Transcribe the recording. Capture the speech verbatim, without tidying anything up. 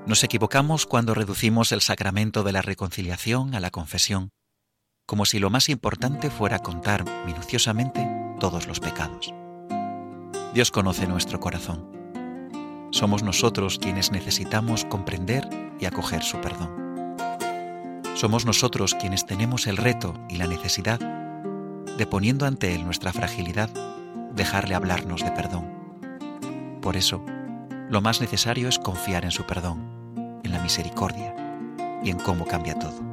Nos equivocamos cuando reducimos el sacramento de la reconciliación a la confesión, como si lo más importante fuera contar minuciosamente todos los pecados. Dios conoce nuestro corazón. Somos nosotros quienes necesitamos comprender y acoger su perdón. Somos nosotros quienes tenemos el reto y la necesidad de, poniendo ante Él nuestra fragilidad, dejarle hablarnos de perdón. Por eso, lo más necesario es confiar en su perdón, en la misericordia y en cómo cambia todo.